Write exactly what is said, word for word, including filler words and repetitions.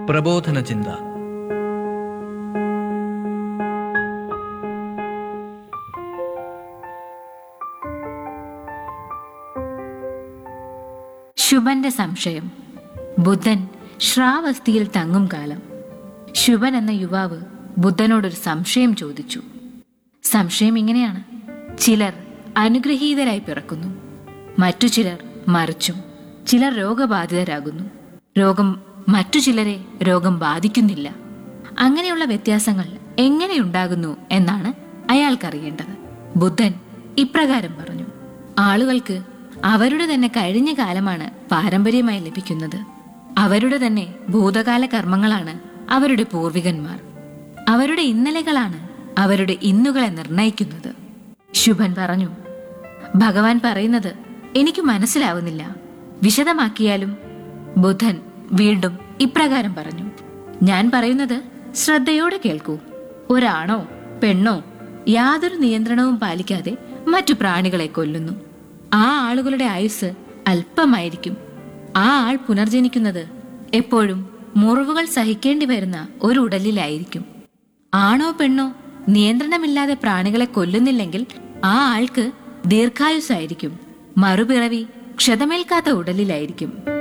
പ്രബോധന ചിന്ത. ശുഭന്റെ സംശയം. ബുദ്ധൻ ശ്രാവസ്തിയിൽ തങ്ങും കാലം. ശുഭൻ എന്ന യുവാവ് ബുദ്ധനോടൊരു സംശയം ചോദിച്ചു. സംശയം ഇങ്ങനെയാണ്: ചിലർ അനുഗ്രഹീതരായി പിറക്കുന്നു, മറ്റു ചിലർ മറിച്ചും. ചിലർ രോഗബാധിതരാകുന്നു, രോഗം മറ്റു ചിലരെ രോഗം ബാധിക്കുന്നില്ല. അങ്ങനെയുള്ള വ്യത്യാസങ്ങൾ എങ്ങനെയുണ്ടാകുന്നു എന്നാണ് അയാൾക്കറിയേണ്ടത്. ബുദ്ധൻ ഇപ്രകാരം പറഞ്ഞു: ആളുകൾക്ക് അവരുടെ തന്നെ കഴിഞ്ഞ കാലമാണ് പാരമ്പര്യമായി ലഭിക്കുന്നത്. അവരുടെ തന്നെ ഭൂതകാല കർമ്മങ്ങളാണ് അവരുടെ പൂർവികന്മാർ. അവരുടെ ഇന്നലെകളാണ് അവരുടെ ഇന്നുകളെ നിർണയിക്കുന്നത്. ശുഭൻ പറഞ്ഞു: ഭഗവാൻ പറയുന്നത് എനിക്ക് മനസ്സിലാവുന്നില്ല, വിശദമാക്കിയാലും? ബുദ്ധൻ വീണ്ടും ഇപ്രകാരം പറഞ്ഞു: ഞാൻ പറയുന്നത് ശ്രദ്ധയോടെ കേൾക്കൂ. ഒരാണോ പെണ്ണോ യാതൊരു നിയന്ത്രണവും പാലിക്കാതെ മറ്റു പ്രാണികളെ കൊല്ലുന്നു. ആ ആളുകളുടെ ആയുസ് അല്പമായിരിക്കും. ആ ആൾ പുനർജനിക്കുന്നത് എപ്പോഴും മുറിവുകൾ സഹിക്കേണ്ടി വരുന്ന ഒരു ഉടലിലായിരിക്കും. ആണോ പെണ്ണോ നിയന്ത്രണമില്ലാതെ പ്രാണികളെ കൊല്ലുന്നില്ലെങ്കിൽ ആ ആൾക്ക് ദീർഘായുസ്സായിരിക്കും. മറുപിറവി ക്ഷതമേൽക്കാത്ത ഉടലിലായിരിക്കും.